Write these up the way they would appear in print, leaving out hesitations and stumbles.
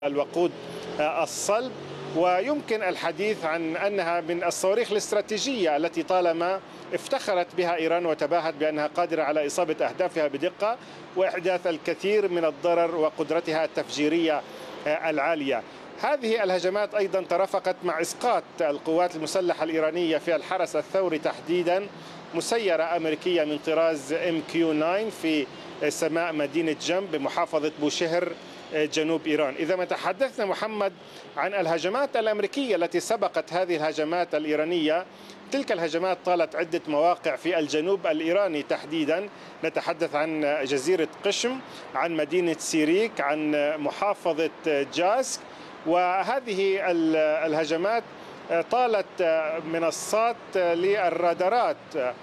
الوقود الصلب. ويمكن الحديث عن أنها من الصواريخ الاستراتيجية التي طالما افتخرت بها إيران وتباهت بأنها قادرة على إصابة أهدافها بدقة وإحداث الكثير من الضرر وقدرتها التفجيرية العالية. هذه الهجمات أيضا ترافقت مع إسقاط القوات المسلحة الإيرانية في الحرس الثوري تحديدا مسيرة أمريكية من طراز MQ-9 في سماء مدينة جنب بمحافظة بوشهر جنوب إيران. إذا ما تحدثنا محمد عن الهجمات الأمريكية التي سبقت هذه الهجمات الإيرانية، تلك الهجمات طالت عدة مواقع في الجنوب الإيراني تحديدا. نتحدث عن جزيرة قشم، عن مدينة سيريك، عن محافظة جاسك. وهذه الهجمات طالت منصات للرادارات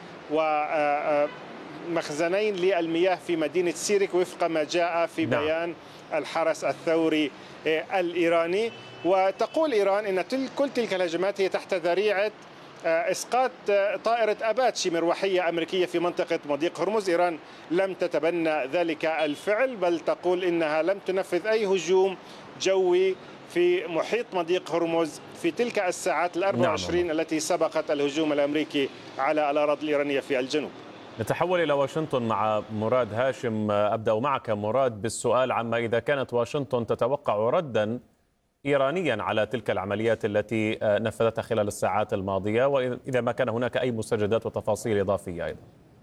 ومخزنين للمياه في مدينة سيريك وفق ما جاء في بيان الحرس الثوري الإيراني. وتقول إيران أن كل تلك الهجمات هي تحت ذريعة إسقاط طائرة أباتشي مروحية أمريكية في منطقة مضيق هرمز. إيران لم تتبنى ذلك الفعل، بل تقول إنها لم تنفذ أي هجوم جوي في محيط مضيق هرمز في تلك الساعات 24 التي سبقت الهجوم الأمريكي على الأراضي الإيرانية في الجنوب. نتحول إلى واشنطن مع مراد هاشم. أبدأ معك مراد بالسؤال عما إذا كانت واشنطن تتوقع ردا إيرانيا على تلك العمليات التي نفذتها خلال الساعات الماضية، وإذا ما كان هناك أي مستجدات وتفاصيل إضافية أيضا.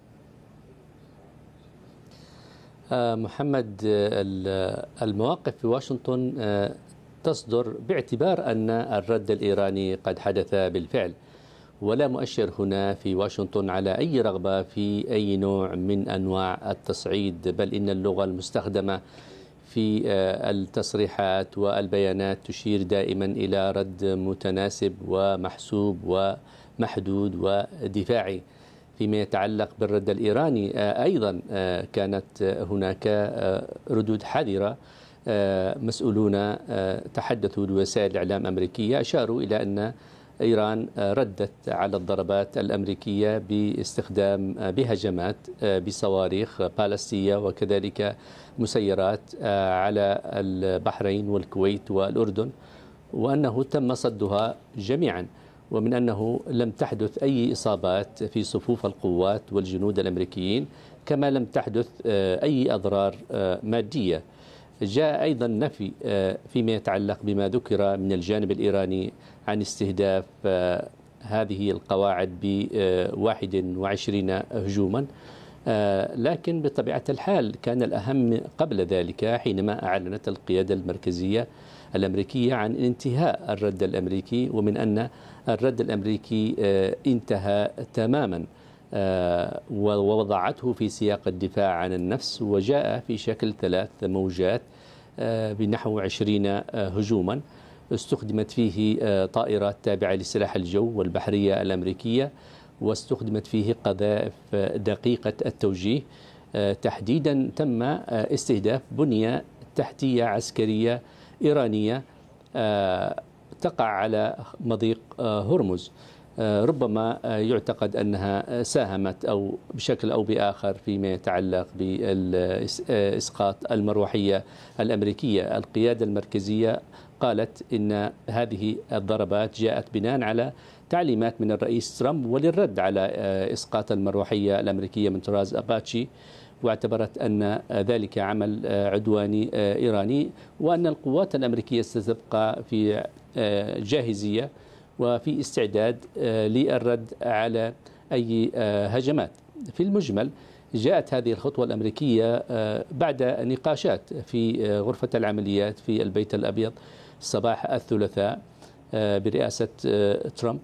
محمد، المواقف في واشنطن تصدر باعتبار أن الرد الإيراني قد حدث بالفعل، ولا مؤشر هنا في واشنطن على أي رغبة في أي نوع من أنواع التصعيد، بل إن اللغة المستخدمة في التصريحات والبيانات تشير دائما إلى رد متناسب ومحسوب ومحدود ودفاعي. فيما يتعلق بالرد الإيراني أيضا كانت هناك ردود حذرة. مسؤولون تحدثوا لوسائل الإعلام الأمريكية أشاروا إلى أن إيران ردت على الضربات الأمريكية باستخدام بهجمات بصواريخ بالستية وكذلك مسيرات على البحرين والكويت والأردن، وأنه تم صدها جميعا، ومن أنه لم تحدث أي إصابات في صفوف القوات والجنود الأمريكيين، كما لم تحدث أي أضرار مادية. جاء أيضا نفي فيما يتعلق بما ذكر من الجانب الإيراني عن استهداف هذه القواعد ب21 هجوما، لكن بطبيعة الحال كان الأهم قبل ذلك حينما أعلنت القيادة المركزية الأمريكية عن انتهاء الرد الأمريكي، ومن أن الرد الأمريكي انتهى تماما ووضعته في سياق الدفاع عن النفس، وجاء في شكل 3 موجات بنحو 20 هجوما استخدمت فيه طائرات تابعة لسلاح الجو والبحرية الأمريكية، واستخدمت فيه قذائف دقيقة التوجيه. تحديدا تم استهداف بنية تحتية عسكرية إيرانية تقع على مضيق هرمز، ربما يعتقد أنها ساهمت أو بشكل أو بآخر فيما يتعلق بإسقاط المروحية الأمريكية. القيادة المركزية قالت إن هذه الضربات جاءت بناء على تعليمات من الرئيس ترامب وللرد على إسقاط المروحية الأمريكية من طراز أباتشي، واعتبرت أن ذلك عمل عدواني إيراني، وأن القوات الأمريكية ستبقى في جاهزية وفي استعداد للرد على أي هجمات. في المجمل جاءت هذه الخطوة الأمريكية بعد نقاشات في غرفة العمليات في البيت الأبيض صباح الثلاثاء برئاسة ترامب،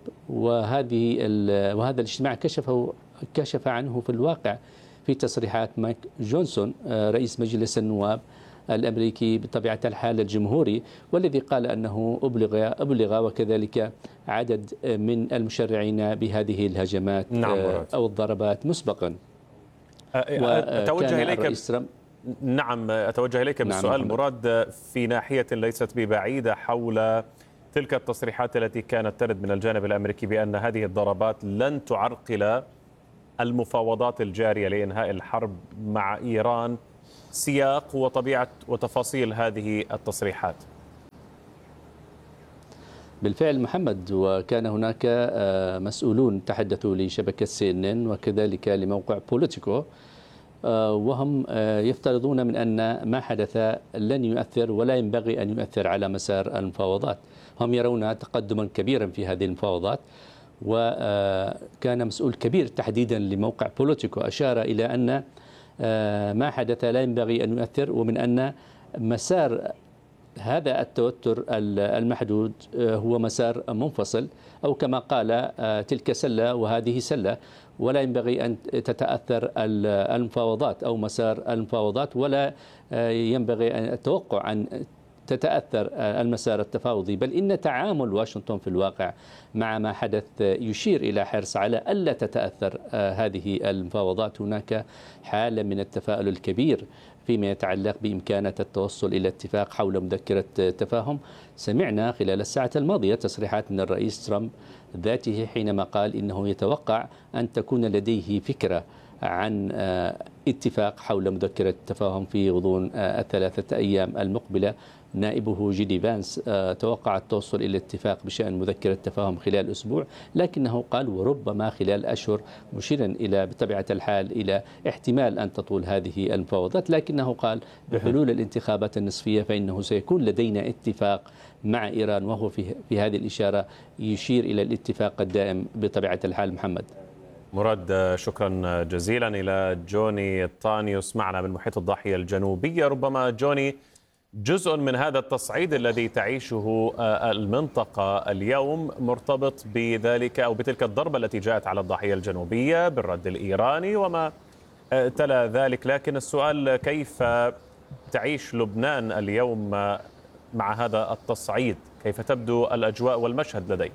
وهذا الاجتماع كشف عنه في الواقع في تصريحات مايك جونسون رئيس مجلس النواب الأمريكي بطبيعة الحال الجمهوري، والذي قال أنه أبلغ وكذلك عدد من المشرعين بهذه الهجمات أو الضربات مسبقا. أتوجه إليك أتوجه إليك بالسؤال مراد في ناحية ليست ببعيدة حول تلك التصريحات التي كانت ترد من الجانب الأمريكي بأن هذه الضربات لن تعرقل المفاوضات الجارية لإنهاء الحرب مع إيران. سياق وطبيعة وتفاصيل هذه التصريحات. بالفعل محمد، وكان هناك مسؤولون تحدثوا لشبكة CNN وكذلك لموقع بوليتيكو، وهم يفترضون من أن ما حدث لن يؤثر ولا ينبغي أن يؤثر على مسار المفاوضات. هم يرون تقدما كبيرا في هذه المفاوضات، وكان مسؤول كبير تحديدا لموقع بوليتيكو أشار إلى أن ما حدث لا ينبغي أن يؤثر، ومن أن مسار هذا التوتر المحدود هو مسار منفصل، أو كما قال تلك سلة وهذه سلة، ولا ينبغي أن تتأثر المفاوضات أو مسار المفاوضات، ولا ينبغي أن التوقع أن تتأثر المسار التفاوضي، بل إن تعامل واشنطن في الواقع مع ما حدث يشير إلى حرص على ألا تتأثر هذه المفاوضات. هناك حالة من التفاؤل الكبير فيما يتعلق بإمكانة التوصل إلى اتفاق حول مذكرة تفاهم. سمعنا خلال الساعة الماضية تصريحات من الرئيس ترامب ذاته حينما قال إنه يتوقع أن تكون لديه فكرة عن اتفاق حول مذكرة التفاهم في غضون الثلاثة أيام المقبلة. نائبه جيدي فانس توقع التوصل إلى اتفاق بشأن مذكرة التفاهم خلال أسبوع، لكنه قال وربما خلال أشهر، مشيرا إلى بطبيعة الحال إلى احتمال أن تطول هذه المفاوضات، لكنه قال بحلول الانتخابات النصفية فإنه سيكون لدينا اتفاق مع إيران، وهو في هذه الإشارة يشير إلى الاتفاق الدائم بطبيعة الحال. محمد مراد، شكرا جزيلا. إلى جوني الطانيوس معنا من محيط الضاحية الجنوبية. ربما جوني، جزء من هذا التصعيد الذي تعيشه المنطقة اليوم مرتبط بذلك أو بتلك الضربة التي جاءت على الضاحية الجنوبية بالرد الإيراني وما تلا ذلك، لكن السؤال كيف تعيش لبنان اليوم مع هذا التصعيد؟ كيف تبدو الأجواء والمشهد لديك؟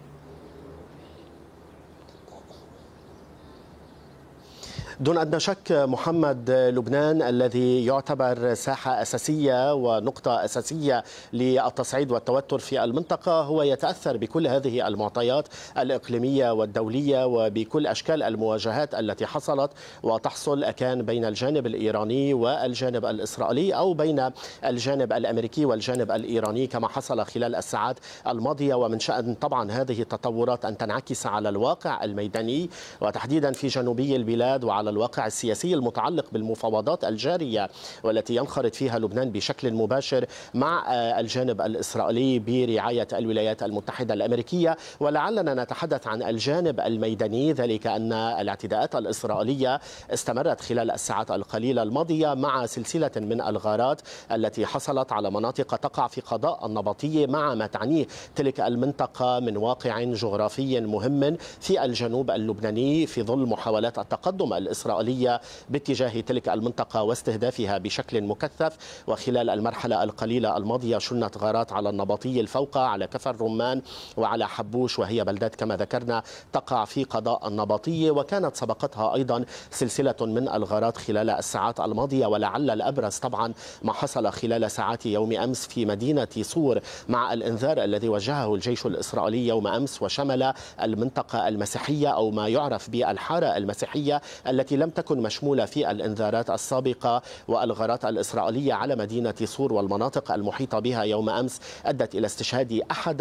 دون أدنى شك محمد، لبنان الذي يعتبر ساحة أساسية ونقطة أساسية للتصعيد والتوتر في المنطقة هو يتأثر بكل هذه المعطيات الإقليمية والدولية وبكل أشكال المواجهات التي حصلت وتحصل، كان بين الجانب الإيراني والجانب الإسرائيلي أو بين الجانب الأمريكي والجانب الإيراني كما حصل خلال الساعات الماضية. ومن شأن طبعا هذه التطورات أن تنعكس على الواقع الميداني وتحديدا في جنوبي البلاد وعلى الواقع السياسي المتعلق بالمفاوضات الجارية والتي ينخرط فيها لبنان بشكل مباشر مع الجانب الإسرائيلي برعاية الولايات المتحدة الأمريكية. ولعلنا نتحدث عن الجانب الميداني، ذلك أن الاعتداءات الإسرائيلية استمرت خلال الساعات القليلة الماضية مع سلسلة من الغارات التي حصلت على مناطق تقع في قضاء النبطية مع ما تعنيه تلك المنطقة من واقع جغرافي مهم في الجنوب اللبناني في ظل محاولات التقدم الإسرائيلية باتجاه تلك المنطقة واستهدافها بشكل مكثف. وخلال المرحلة القليلة الماضية شنت غارات على النبطي الفوقة، على كفر الرمان وعلى حبوش، وهي بلدات كما ذكرنا تقع في قضاء النبطية، وكانت سبقتها أيضا سلسلة من الغارات خلال الساعات الماضية. ولعل الأبرز طبعا ما حصل خلال ساعات يوم أمس في مدينة صور مع الإنذار الذي وجهه الجيش الإسرائيلي يوم أمس وشمل المنطقة المسيحية أو ما يعرف بالحارة المسيحية التي لم تكن مشمولة في الإنذارات السابقة. والغارات الإسرائيلية على مدينة صور والمناطق المحيطة بها يوم أمس أدت إلى استشهاد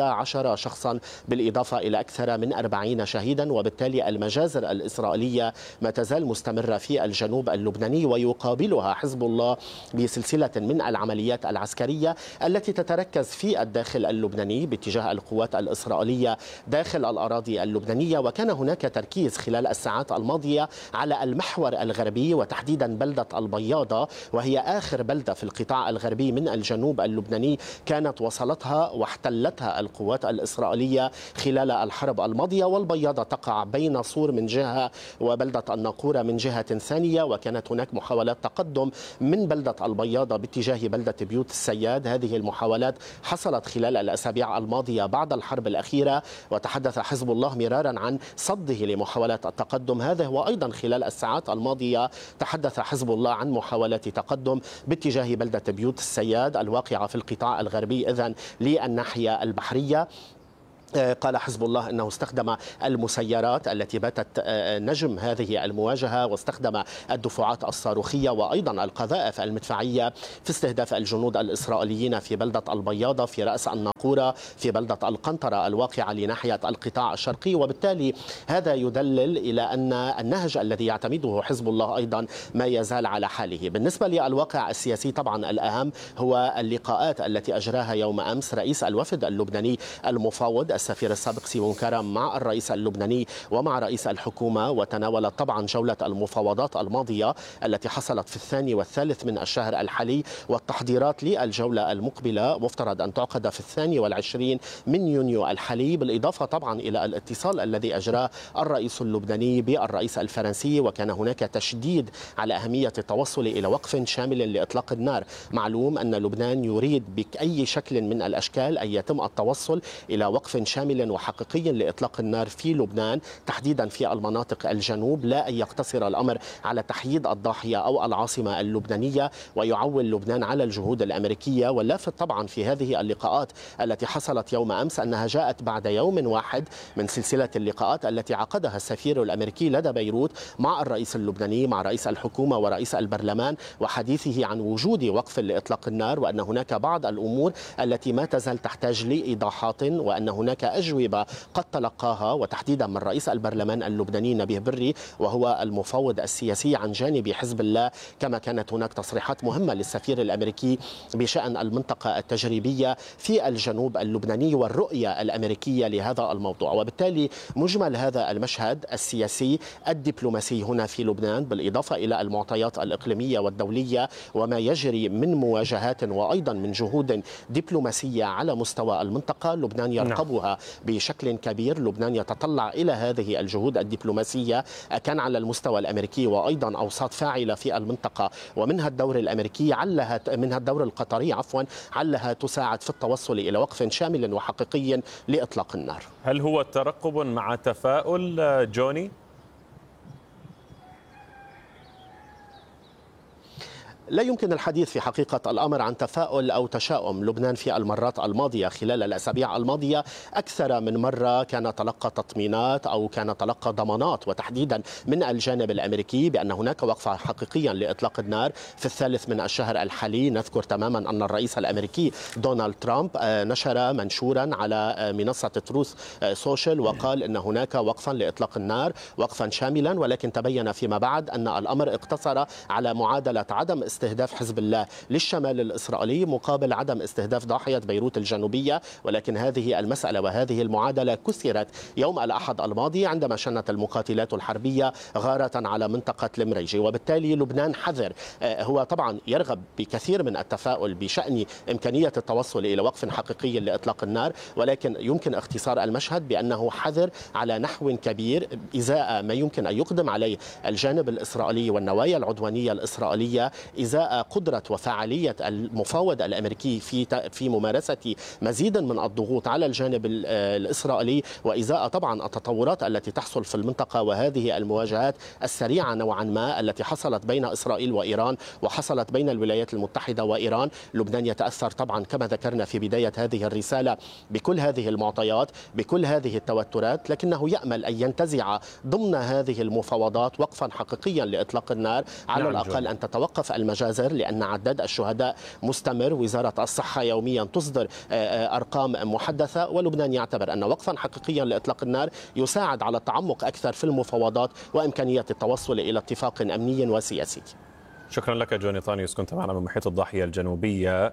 11 شخصا بالإضافة إلى أكثر من 40 شهيدا. وبالتالي المجازر الإسرائيلية ما تزال مستمرة في الجنوب اللبناني، ويقابلها حزب الله بسلسلة من العمليات العسكرية التي تتركز في الداخل اللبناني باتجاه القوات الإسرائيلية داخل الأراضي اللبنانية. وكان هناك تركيز خلال الساعات الماضية على المحور الغربي وتحديدا بلدة البياضة، وهي آخر بلدة في القطاع الغربي من الجنوب اللبناني كانت وصلتها واحتلتها القوات الإسرائيلية خلال الحرب الماضية. والبياضة تقع بين صور من جهة وبلدة الناقورة من جهة ثانية، وكانت هناك محاولات تقدم من بلدة البياضة باتجاه بلدة بيوت السياد. هذه المحاولات حصلت خلال الأسابيع الماضية بعد الحرب الأخيرة، وتحدث حزب الله مرارا عن صده لمحاولات التقدم هذا. وأيضا خلال الساعات الماضية تحدث حزب الله عن محاولات تقدم باتجاه بلدة بيوت السياد الواقعة في القطاع الغربي إذن للناحية البحرية. قال حزب الله أنه استخدم المسيرات التي باتت نجم هذه المواجهة، واستخدم الدفعات الصاروخية وأيضا القذائف المدفعية في استهداف الجنود الإسرائيليين في بلدة البياضة، في رأس الناقورة، في بلدة القنطرة الواقعة لناحية القطاع الشرقي. وبالتالي هذا يدلل إلى أن النهج الذي يعتمده حزب الله أيضا ما يزال على حاله. بالنسبة للواقع السياسي طبعا الأهم هو اللقاءات التي أجراها يوم أمس رئيس الوفد اللبناني المفاوض السفير السابق سيمون كرم مع الرئيس اللبناني ومع رئيس الحكومة، وتناولت طبعا جولة المفاوضات الماضية التي حصلت في 2 والثالث من الشهر الحالي، والتحضيرات للجولة المقبلة مفترض أن تعقد في 22 من يونيو الحالي، بالإضافة طبعا إلى الاتصال الذي أجراه الرئيس اللبناني بالرئيس الفرنسي، وكان هناك تشديد على أهمية التوصل إلى وقف شامل لإطلاق النار. معلوم أن لبنان يريد بأي شكل من الأشكال أن يتم التوصل إلى وقف شامل وحقيقي لإطلاق النار في لبنان، تحديدا في المناطق الجنوب، لا أن يقتصر الأمر على تحييد الضاحية أو العاصمة اللبنانية ويعول لبنان على الجهود الأمريكية. واللافت طبعا في هذه اللقاءات التي حصلت يوم أمس أنها جاءت بعد يوم واحد من سلسلة اللقاءات التي عقدها السفير الأمريكي لدى بيروت مع الرئيس اللبناني، مع رئيس الحكومة ورئيس البرلمان، وحديثه عن وجود وقف لإطلاق النار، وأن هناك بعض الأمور التي ما تزال تحتاج لإيضاحات، وأن هناك أجوبة قد تلقاها، وتحديدا من رئيس البرلمان اللبناني نبيه بري وهو المفوض السياسي عن جانب حزب الله. كما كانت هناك تصريحات مهمة للسفير الأمريكي بشأن المنطقة التجريبية في الجنوب اللبناني والرؤية الأمريكية لهذا الموضوع. وبالتالي مجمل هذا المشهد السياسي الدبلوماسي هنا في لبنان، بالإضافة إلى المعطيات الإقليمية والدولية وما يجري من مواجهات وأيضا من جهود دبلوماسية على مستوى المنطقة، لبنان يرقبها بشكل كبير. لبنان يتطلع إلى هذه الجهود الدبلوماسية كان على المستوى الأمريكي وأيضا أوساط فاعلة في المنطقة، ومنها الدور الأمريكي منها الدور القطري علها تساعد في التوصل إلى وقف شامل وحقيقي لإطلاق النار. هل هو ترقب مع تفاؤل جوني؟ لا يمكن الحديث في حقيقة الأمر عن تفاؤل أو تشاؤم. لبنان في المرات الماضية خلال الأسابيع الماضية أكثر من مرة كان تلقى تطمينات أو كان تلقى ضمانات، وتحديدا من الجانب الأمريكي، بأن هناك وقفة حقيقيا لإطلاق النار في 3 من الشهر الحالي. نذكر تماما أن الرئيس الأمريكي دونالد ترامب نشر منشورا على منصة تروث سوشيال وقال أن هناك وقفا لإطلاق النار، وقفا شاملا، ولكن تبين فيما بعد أن الأمر اقتصر على معادلة عدم استهداف حزب الله للشمال الإسرائيلي مقابل عدم استهداف ضاحية بيروت الجنوبية. ولكن هذه المسألة وهذه المعادلة كسرت يوم الأحد الماضي عندما شنت المقاتلات الحربية غارة على منطقة المريجي. وبالتالي لبنان حذر، هو طبعا يرغب بكثير من التفاؤل بشأن إمكانية التوصل إلى وقف حقيقي لإطلاق النار، ولكن يمكن اختصار المشهد بأنه حذر على نحو كبير إزاء ما يمكن أن يقدم عليه الجانب الإسرائيلي والنوايا العدوانية الإسرائيلية، إزاء قدرة وفعالية المفاوض الأمريكي في ممارسة مزيد من الضغوط على الجانب الإسرائيلي، وإزاء طبعا التطورات التي تحصل في المنطقة وهذه المواجهات السريعة نوعا ما التي حصلت بين إسرائيل وإيران وحصلت بين الولايات المتحدة وإيران. لبنان يتأثر طبعا كما ذكرنا في بداية هذه الرسالة بكل هذه المعطيات، بكل هذه التوترات، لكنه يأمل أن ينتزع ضمن هذه المفاوضات وقفا حقيقيا لإطلاق النار، على الأقل أن تتوقف المجازر، لأن عداد الشهداء مستمر. وزارة الصحة يوميا تصدر أرقام محدثة، ولبنان يعتبر أن وقفا حقيقيا لإطلاق النار يساعد على التعمق أكثر في المفاوضات وإمكانية التوصل إلى اتفاق أمني وسياسي. شكرا لك جوني طانيوس، كنت معنا من محيط الضاحية الجنوبية.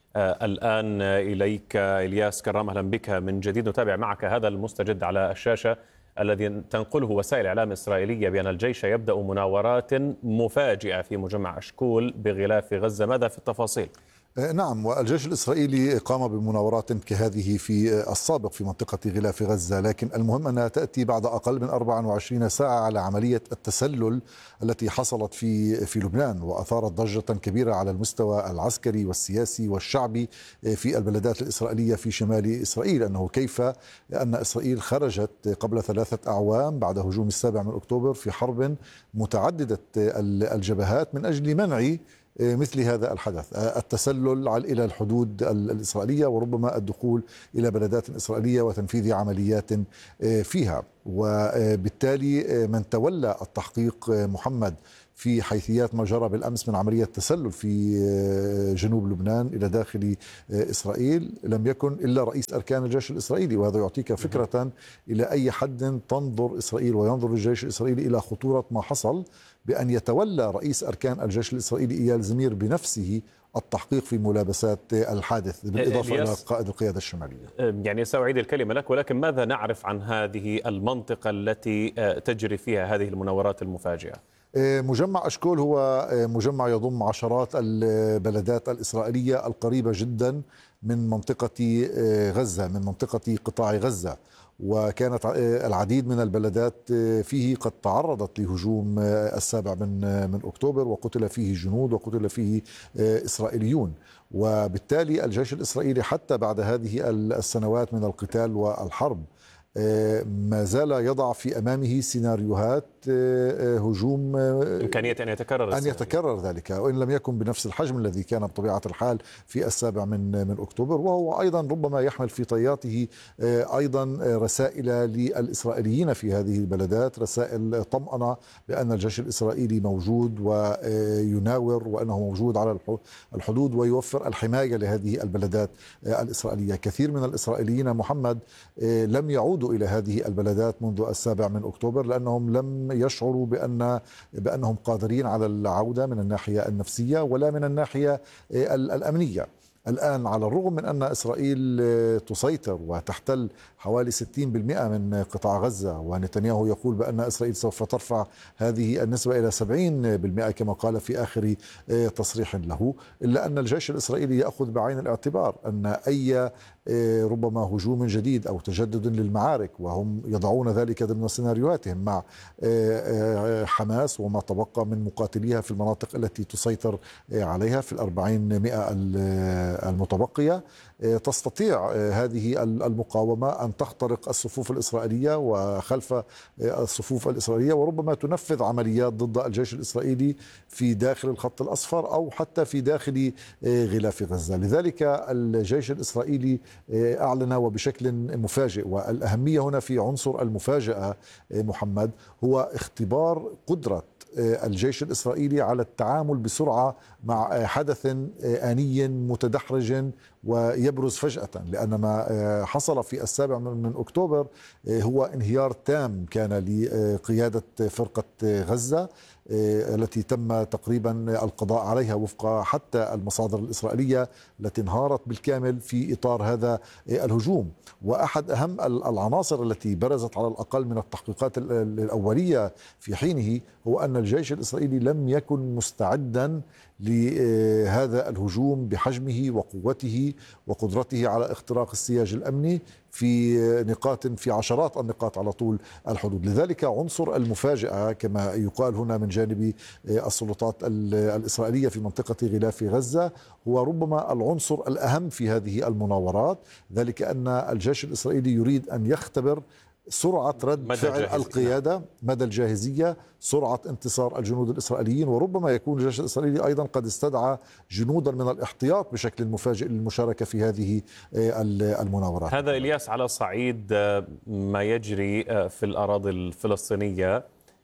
الآن إليك إلياس كرام، أهلا بك من جديد. نتابع معك هذا المستجد على الشاشة الذي تنقله وسائل إعلام إسرائيلية بأن الجيش يبدأ مناورات مفاجئة في مجمع أشكول بغلاف غزة، ماذا في التفاصيل؟ نعم، والجيش الإسرائيلي قام بمناورات كهذه في السابق في منطقة غلاف غزة، لكن المهم أنها تأتي بعد أقل من 24 ساعة على عملية التسلل التي حصلت في لبنان، وأثارت ضجة كبيرة على المستوى العسكري والسياسي والشعبي في البلدات الإسرائيلية في شمال إسرائيل. أنه كيف أن إسرائيل خرجت قبل 3 أعوام بعد هجوم 7 أكتوبر في حرب متعددة الجبهات من أجل منع مثل هذا الحدث، التسلل إلى الحدود الإسرائيلية وربما الدخول إلى بلدات إسرائيلية وتنفيذ عمليات فيها. وبالتالي من تولى التحقيق محمد في حيثيات ما جرى بالأمس من عملية تسلل في جنوب لبنان إلى داخل إسرائيل لم يكن إلا رئيس أركان الجيش الإسرائيلي، وهذا يعطيك فكرة إلى أي حد تنظر إسرائيل وينظر الجيش الإسرائيلي إلى خطورة ما حصل بأن يتولى رئيس أركان الجيش الإسرائيلي إيال زمير بنفسه التحقيق في ملابسات الحادث، بالإضافة إلى قائد القيادة الشمالية. يعني سأعيد الكلمة لك، ولكن ماذا نعرف عن هذه المنطقة التي تجري فيها هذه المناورات المفاجئة؟ مجمع أشكول هو مجمع يضم عشرات البلدات الإسرائيلية القريبة جدا من منطقة غزة، من منطقة قطاع غزة، وكانت العديد من البلدات فيه قد تعرضت لهجوم 7 من أكتوبر، وقتل فيه جنود وقتل فيه إسرائيليون. وبالتالي الجيش الإسرائيلي حتى بعد هذه السنوات من القتال والحرب ما زال يضع في أمامه سيناريوهات هجوم، إمكانية أن يتكرر ذلك، وإن لم يكن بنفس الحجم الذي كان بطبيعة الحال في 7 من أكتوبر. وهو أيضا ربما يحمل في طياته أيضا رسائل للإسرائيليين في هذه البلدات، رسائل طمأنة بأن الجيش الإسرائيلي موجود ويناور، وأنه موجود على الحدود ويوفر الحماية لهذه البلدات الإسرائيلية. كثير من الإسرائيليين محمد لم يعودوا إلى هذه البلدات منذ 7 من أكتوبر لأنهم لم يشعروا بأنهم قادرين على العودة من الناحية النفسية ولا من الناحية الأمنية. الآن على الرغم من أن إسرائيل تسيطر وتحتل حوالي 60% من قطاع غزة، ونتنياهو يقول بأن إسرائيل سوف ترفع هذه النسبة إلى 70% كما قال في آخر تصريح له، إلا أن الجيش الإسرائيلي يأخذ بعين الاعتبار أن أي ربما هجوم جديد أو تجدد للمعارك، وهم يضعون ذلك ضمن سيناريوهاتهم مع حماس وما تبقى من مقاتليها في المناطق التي تسيطر عليها في 400 المتبقية، تستطيع هذه المقاومة أن تخترق الصفوف الإسرائيلية وخلف الصفوف الإسرائيلية، وربما تنفذ عمليات ضد الجيش الإسرائيلي في داخل الخط الأصفر أو حتى في داخل غلاف غزة. لذلك الجيش الإسرائيلي أعلن وبشكل مفاجئ، والأهمية هنا في عنصر المفاجأة محمد هو اختبار قدرة الجيش الإسرائيلي على التعامل بسرعة مع حدث آني متدحرج ويبرز فجأة، لأن ما حصل في 7 من أكتوبر هو انهيار تام كان لقيادة فرقة غزة التي تم تقريبا القضاء عليها وفق حتى المصادر الإسرائيلية التي انهارت بالكامل في إطار هذا الهجوم. وأحد أهم العناصر التي برزت على الأقل من التحقيقات الأولية في حينه هو أن الجيش الإسرائيلي لم يكن مستعدا لهذا الهجوم بحجمه وقوته وقدرته على اختراق السياج الأمني في عشرات النقاط على طول الحدود. لذلك عنصر المفاجأة كما يقال هنا من جانب السلطات الإسرائيلية في منطقة غلاف غزة هو ربما العنصر الأهم في هذه المناورات، ذلك أن الجيش الإسرائيلي يريد أن يختبر سرعة رد فعل القيادة، مدى الجاهزية، سرعة انتصار الجنود الإسرائيليين، وربما يكون الجيش الإسرائيلي أيضا قد استدعى جنودا من الاحتياط بشكل مفاجئ للمشاركة في هذه المناورات. هذا إلياس على صعيد ما يجري في الأراضي الفلسطينية،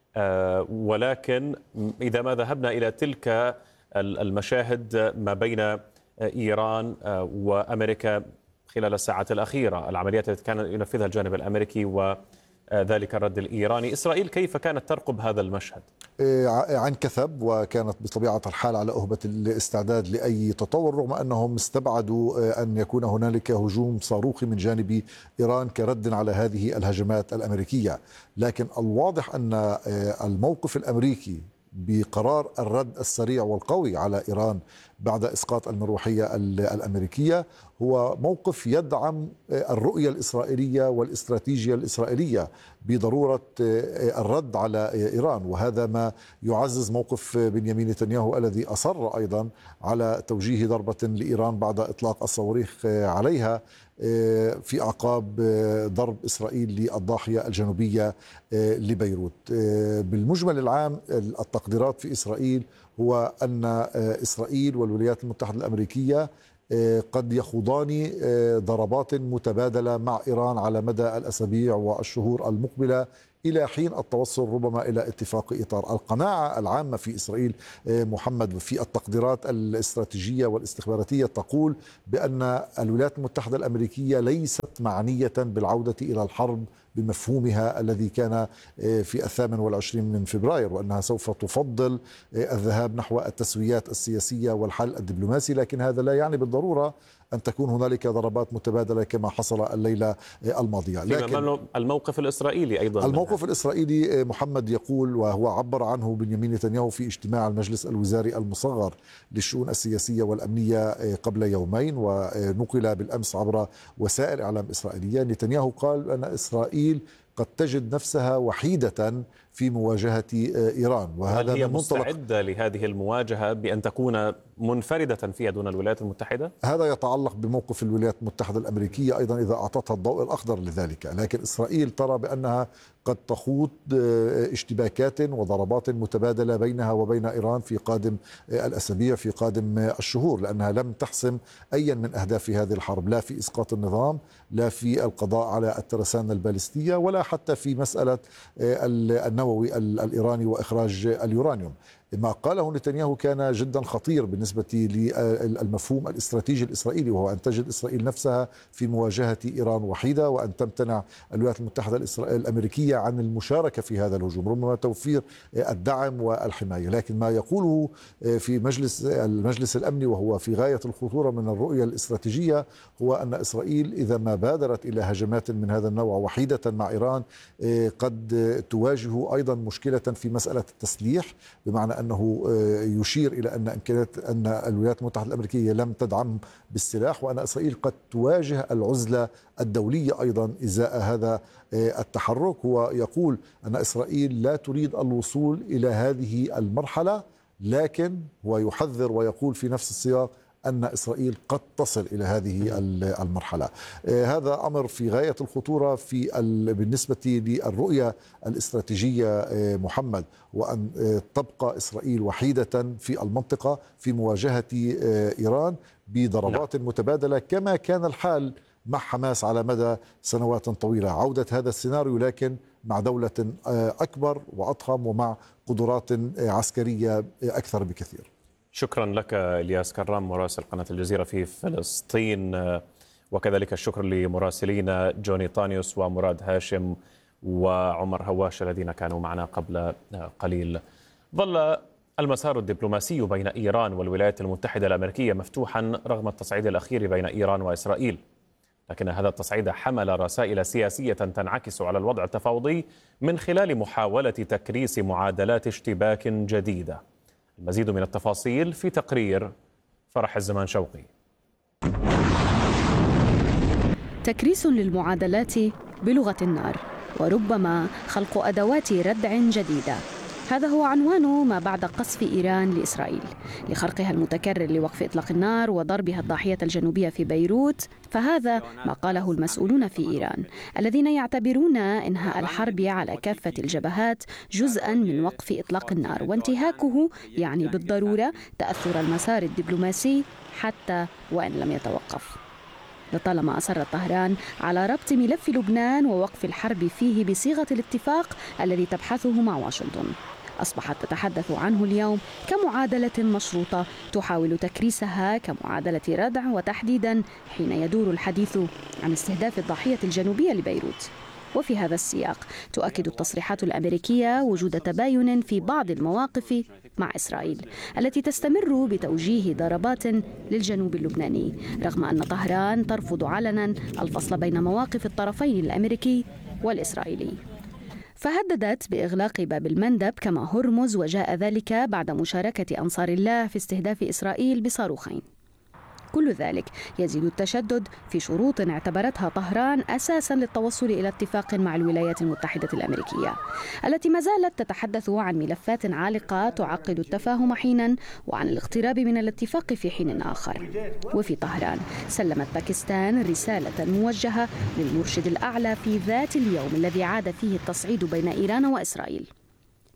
ولكن إذا ما ذهبنا إلى تلك المشاهد ما بين إيران وأمريكا خلال الساعات الأخيرة، العمليات التي كان ينفذها الجانب الأمريكي وذلك الرد الإيراني، إسرائيل كيف كانت ترقب هذا المشهد؟ عن كثب، وكانت بطبيعة الحال على أهبة الاستعداد لأي تطور، رغم أنهم استبعدوا أن يكون هنالك هجوم صاروخي من جانب إيران كرد على هذه الهجمات الأمريكية. لكن الواضح أن الموقف الأمريكي بقرار الرد السريع والقوي على إيران بعد إسقاط المروحية الأمريكية هو موقف يدعم الرؤية الإسرائيلية والاستراتيجية الإسرائيلية بضرورة الرد على إيران، وهذا ما يعزز موقف بنيامين نتنياهو الذي أصر أيضا على توجيه ضربة لإيران بعد إطلاق الصواريخ عليها في أعقاب ضرب إسرائيل للضاحية الجنوبية لبيروت. بالمجمل العام التقديرات في إسرائيل هو أن إسرائيل والولايات المتحدة الأمريكية قد يخوضان ضربات متبادلة مع إيران على مدى الأسابيع والشهور المقبلة إلى حين التوصل ربما إلى اتفاق إطار. القناعة العامة في إسرائيل محمد في التقديرات الاستراتيجية والاستخباراتية تقول بأن الولايات المتحدة الأمريكية ليست معنية بالعودة إلى الحرب بمفهومها الذي كان في 28 من فبراير، وأنها سوف تفضل الذهاب نحو التسويات السياسية والحل الدبلوماسي، لكن هذا لا يعني بالضرورة أن تكون هنالك ضربات متبادلة كما حصل الليلة الماضية. لكن الموقف الإسرائيلي أيضا، الموقف الإسرائيلي محمد يقول، وهو عبر عنه بنيامين نتنياهو في اجتماع المجلس الوزاري المصغر للشؤون السياسية والأمنية قبل يومين، ونقل بالأمس عبر وسائل إعلام إسرائيلية. نتنياهو قال أن إسرائيل قد تجد نفسها وحيدة في مواجهة إيران، وهذا هي مستعدة لهذه المواجهة بأن تكون منفردة فيها دون الولايات المتحدة؟ هذا يتعلق بموقف الولايات المتحدة الأمريكية أيضا إذا أعطتها الضوء الأخضر لذلك، لكن إسرائيل ترى بأنها قد تخوض اشتباكات وضربات متبادلة بينها وبين إيران في قادم الأسابيع، في قادم الشهور، لأنها لم تحسم أي من أهداف هذه الحرب، لا في إسقاط النظام، لا في القضاء على الترسانة البالستية، ولا حتى في مسألة النووي الإيراني وإخراج اليورانيوم. ما قاله نتنياهو كان جدا خطير بالنسبة للمفهوم الاستراتيجي الإسرائيلي، وهو أن تجد إسرائيل نفسها في مواجهة إيران وحيدة، وأن تمتنع الولايات المتحدة الأمريكية عن المشاركة في هذا الهجوم، ربما توفير الدعم والحماية. لكن ما يقوله في المجلس الأمني وهو في غاية الخطورة من الرؤية الاستراتيجية هو أن إسرائيل إذا ما بادرت إلى هجمات من هذا النوع وحيدة مع إيران قد تواجه أيضا مشكلة في مسألة التسليح، بمعنى أنه يشير إلى أن الولايات المتحدة الأمريكية لم تدعم بالسلاح، وأن إسرائيل قد تواجه العزلة الدولية أيضا إزاء هذا التحرك. هو يقول أن إسرائيل لا تريد الوصول إلى هذه المرحلة، لكن هو يحذر ويقول في نفس السياق أن إسرائيل قد تصل إلى هذه المرحلة. هذا أمر في غاية الخطورة بالنسبة للرؤية الاستراتيجية محمد، وأن تبقى إسرائيل وحيدة في المنطقة في مواجهة إيران بضربات متبادلة كما كان الحال مع حماس على مدى سنوات طويلة. عودة هذا السيناريو لكن مع دولة أكبر وأضخم ومع قدرات عسكرية أكثر بكثير. شكرا لك إلياس كرام مراسل قناة الجزيرة في فلسطين، وكذلك الشكر لمراسلينا جوني طانيوس ومراد هاشم وعمر هواش الذين كانوا معنا قبل قليل. ظل المسار الدبلوماسي بين إيران والولايات المتحدة الأمريكية مفتوحا رغم التصعيد الأخير بين إيران وإسرائيل، لكن هذا التصعيد حمل رسائل سياسية تنعكس على الوضع التفاوضي من خلال محاولة تكريس معادلات اشتباك جديدة. المزيد من التفاصيل في تقرير فرح الزمان شوقي. تكريس للمعادلات بلغة النار، وربما خلق أدوات ردع جديدة. هذا هو عنوان ما بعد قصف إيران لإسرائيل لخرقها المتكرر لوقف إطلاق النار وضربها الضاحية الجنوبية في بيروت. فهذا ما قاله المسؤولون في إيران الذين يعتبرون إنهاء الحرب على كافة الجبهات جزءاً من وقف إطلاق النار، وانتهاكه يعني بالضرورة تأثر المسار الدبلوماسي حتى وإن لم يتوقف. لطالما أصرت طهران على ربط ملف لبنان ووقف الحرب فيه بصيغة الاتفاق الذي تبحثه مع واشنطن، أصبحت تتحدث عنه اليوم كمعادلة مشروطة تحاول تكريسها كمعادلة ردع، وتحديدا حين يدور الحديث عن استهداف الضاحية الجنوبية لبيروت. وفي هذا السياق تؤكد التصريحات الأمريكية وجود تباين في بعض المواقف مع إسرائيل التي تستمر بتوجيه ضربات للجنوب اللبناني، رغم أن طهران ترفض علنا الفصل بين مواقف الطرفين الأمريكي والإسرائيلي. فهددت بإغلاق باب المندب كما هرمز، وجاء ذلك بعد مشاركة أنصار الله في استهداف إسرائيل بصاروخين. كل ذلك يزيد التشدد في شروط اعتبرتها طهران أساساً للتوصل إلى اتفاق مع الولايات المتحدة الأمريكية، التي ما زالت تتحدث عن ملفات عالقة تعقد التفاهم حيناً وعن الاقتراب من الاتفاق في حين آخر. وفي طهران سلمت باكستان رسالة موجهة للمرشد الأعلى في ذات اليوم الذي عاد فيه التصعيد بين إيران وإسرائيل،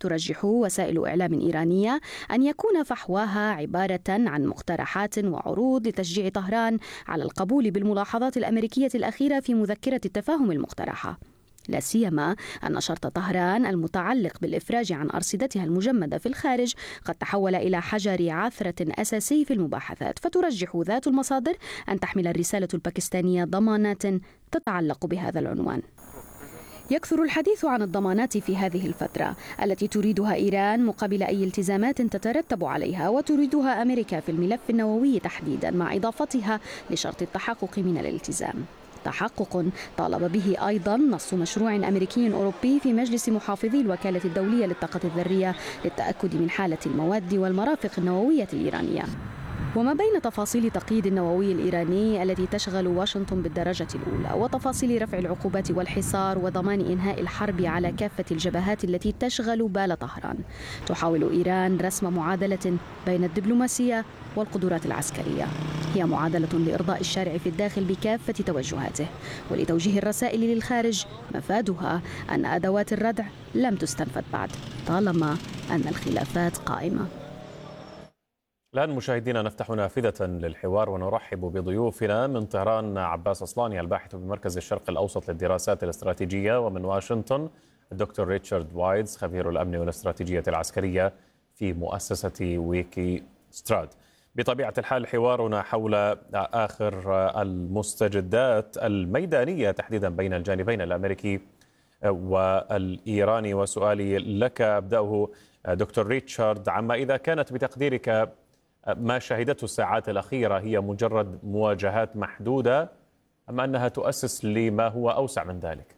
ترجح وسائل إعلام إيرانية أن يكون فحواها عبارة عن مقترحات وعروض لتشجيع طهران على القبول بالملاحظات الأمريكية الأخيرة في مذكرة التفاهم المقترحة، لا سيما أن شرط طهران المتعلق بالإفراج عن أرصدتها المجمدة في الخارج قد تحول إلى حجر عثرة أساسي في المباحثات. فترجح ذات المصادر أن تحمل الرسالة الباكستانية ضمانات تتعلق بهذا العنوان. يكثر الحديث عن الضمانات في هذه الفترة التي تريدها إيران مقابل أي التزامات تترتب عليها، وتريدها أمريكا في الملف النووي تحديدا، مع إضافتها لشرط التحقق من الالتزام، تحقق طالب به أيضا نص مشروع أمريكي أوروبي في مجلس محافظي الوكالة الدولية للطاقة الذرية للتأكد من حالة المواد والمرافق النووية الإيرانية. وما بين تفاصيل تقييد النووي الإيراني التي تشغل واشنطن بالدرجة الأولى، وتفاصيل رفع العقوبات والحصار وضمان إنهاء الحرب على كافة الجبهات التي تشغل بال طهران، تحاول إيران رسم معادلة بين الدبلوماسية والقدرات العسكرية. هي معادلة لإرضاء الشارع في الداخل بكافة توجهاته، ولتوجيه الرسائل للخارج مفادها أن أدوات الردع لم تستنفذ بعد، طالما أن الخلافات قائمة. الآن مشاهدينا نفتح نافذة للحوار ونرحب بضيوفنا من طهران: عباس أصلاني الباحث بمركز الشرق الأوسط للدراسات الاستراتيجية، ومن واشنطن الدكتور ريتشارد وايدز خبير الأمن والاستراتيجية العسكرية في مؤسسة ويكي ستراد. بطبيعة الحال حوارنا حول آخر المستجدات الميدانية تحديدا بين الجانبين الأمريكي والإيراني، وسؤالي لك أبدأه دكتور ريتشارد عما إذا كانت بتقديرك ما شهدته الساعات الأخيرة هي مجرد مواجهات محدودة أم أنها تؤسس لما هو أوسع من ذلك؟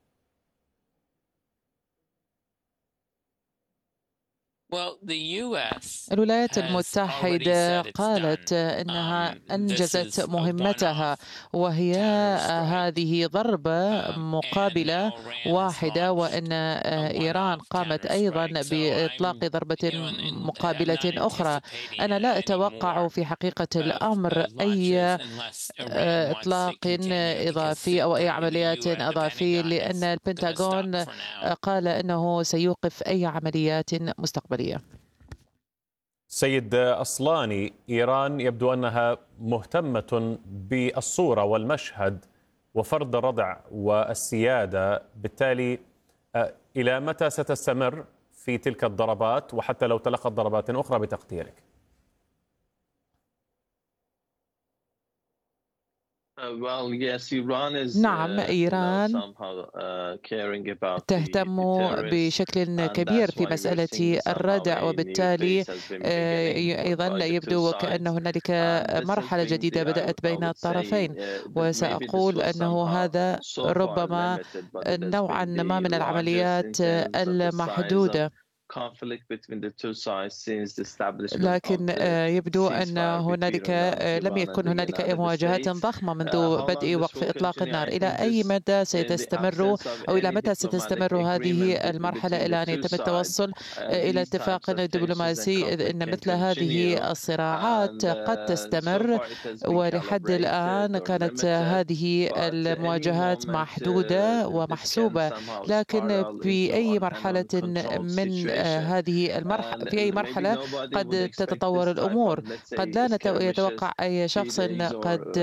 الولايات المتحدة قالت أنها أنجزت مهمتها، وهي هذه ضربة مقابلة واحدة، وأن إيران قامت أيضا بإطلاق ضربة مقابلة أخرى. أنا لا أتوقع في حقيقة الأمر أي إطلاق إضافي أو أي عمليات إضافية، لأن البنتاغون قال أنه سيوقف أي عمليات مستقبلية. سيد أصلاني، إيران يبدو أنها مهتمة بالصورة والمشهد وفرض الردع والسيادة، بالتالي إلى متى ستستمر في تلك الضربات، وحتى لو تلقت ضربات أخرى بتقديرك؟ نعم، إيران تهتم بشكل كبير في مسألة الردع، وبالتالي أيضا يبدو وكأن هنالك مرحلة جديدة بدأت بين الطرفين، وسأقول أنه هذا ربما نوعا ما من العمليات المحدودة، لكن يبدو أن هنالك لم يكن هنالك أي مواجهات ضخمة منذ بدء وقف إطلاق النار. إلى أي مدى ستستمر أو إلى متى ستستمر هذه المرحلة إلى أن يتم التوصل إلى اتفاق دبلوماسي؟ إن مثل هذه الصراعات قد تستمر، ولحد الآن كانت هذه المواجهات محدودة ومحسوبة، لكن في أي مرحلة من هذه المرحلة، في أي مرحلة قد تتطور الأمور. قد لا يتوقع أي شخص قد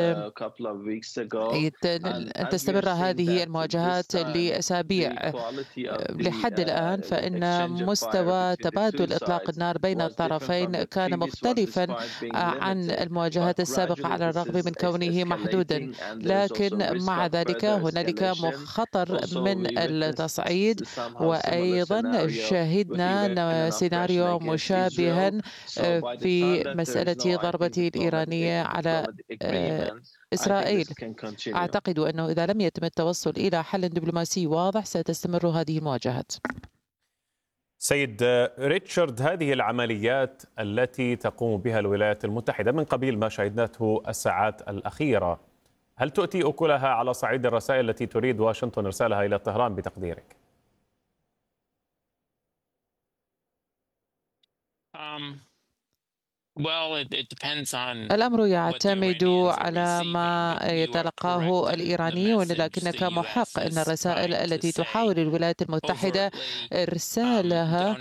أن تستمر هذه المواجهات لأسابيع. لحد الآن فإن مستوى تبادل إطلاق النار بين الطرفين كان مختلفا عن المواجهات السابقة على الرغم من كونه محدودا، لكن مع ذلك هنالك خطر من التصعيد، وأيضا شهدنا سيناريو مشابها في مسألة ضربة الإيرانية على إسرائيل. أعتقد أنه إذا لم يتم التوصل إلى حل دبلوماسي واضح ستستمر هذه المواجهات. سيد ريتشارد، هذه العمليات التي تقوم بها الولايات المتحدة من قبيل ما شهدناه الساعات الأخيرة، هل تؤتي أكلها على صعيد الرسائل التي تريد واشنطن إرسالها إلى طهران بتقديرك؟ الأمر يعتمد على ما يتلقاه الإيرانيون، لكنك محق أن الرسائل التي تحاول الولايات المتحدة إرسالها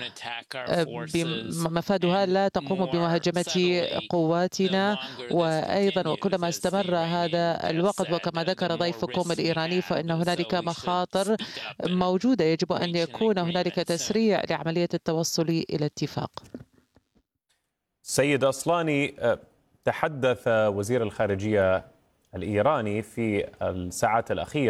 مفادها لا تقوم بمهاجمة قواتنا، وأيضا وكلما استمر هذا الوقت وكما ذكر ضيفكم الإيراني فإن هنالك مخاطر موجودة، يجب أن يكون هنالك تسريع لعملية التوصل إلى اتفاق. سيد أصلاني، تحدث وزير الخارجية الإيراني في الساعات الأخيرة